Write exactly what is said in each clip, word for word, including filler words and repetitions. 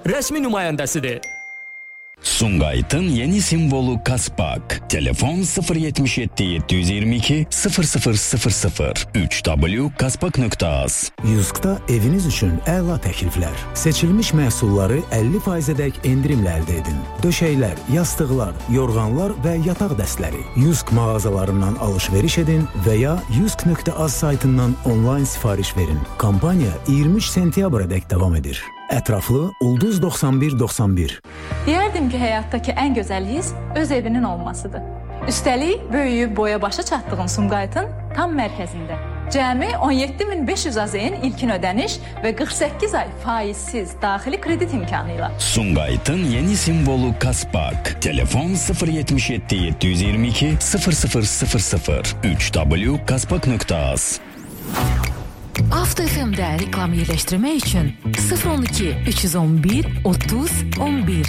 rəsmi nümayəndəsidir. Sumqayıtın yeni simvolu Kaspak. Telefon sıfır yetmiş yedi yedi yüz yirmi iki sıfır sıfır sıfır sıfır üç w kaspak nöqtə az. Yusk'da eviniz üçün əla təkliflər. Seçilmiş məhsulları əlli faizədək endirimlə əldə edin. Döşəklər, yastıqlar, yorğanlar və yataq dəstləri. Yusk mağazalarından alış-veriş edin və ya yusk nöqtə az saytından onlayn sifariş verin. Kampaniya iyirmi üç sentyabradək davam edir. Ətraflı Ulduz doxsan bir doxsan bir. Deyərdim ki, həyatdakı ən gözəl his öz evinin olmasıdır. Üstəlik, böyüyüb boya başa çatdığın Sumqayıtın tam mərkəzində. Cəmi on yeddi min beş yüz AZN ilkin ödəniş və qırx səkkiz ay faizsiz daxili kredit imkanı ilə. Sumqayıtın yeni simvolu Kaspak. Telefon sıfır yetmiş yedi yedi yüz yirmi iki sıfır sıfır sıfır sıfır üç w kaspak nöqtə az. Avto F M-də reklam yerləşdirmək üçün sıfır on iki üç yüz on bir otuz on bir.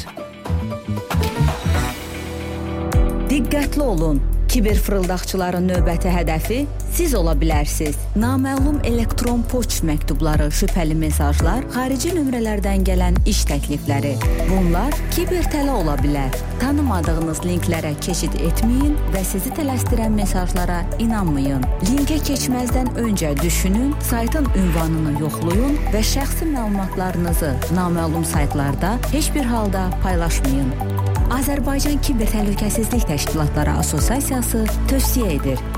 Diqqətli olun. Kiber fırıldaqçıların növbəti hədəfi siz ola bilərsiniz. Naməlum elektron poçt məktubları, şübhəli mesajlar, xarici nömrələrdən gələn iş təklifləri. Bunlar kiber tələ ola bilər. Tanımadığınız linklərə keçid etməyin və sizi tələsdirən mesajlara inanmayın. Linkə keçməzdən öncə düşünün, saytın ünvanını yoxlayın və şəxsi məlumatlarınızı naməlum saytlarda heç bir halda paylaşmayın. Azərbaycan Kiber Təhlükəsizlik Təşkilatları Assosiasiyası tövsiyə edir.